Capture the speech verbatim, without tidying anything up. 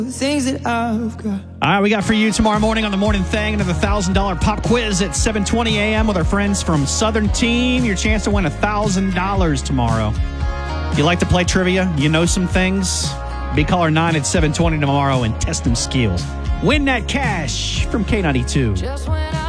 things that I've got. All right, we got for you tomorrow morning on the Morning Thing another one thousand dollars pop quiz at seven twenty a.m. with our friends from Southern Team. Your chance to win one thousand dollars tomorrow. You like to play trivia? You know some things? Be caller nine at seven twenty tomorrow and test them skills. Win that cash from K ninety-two. Just when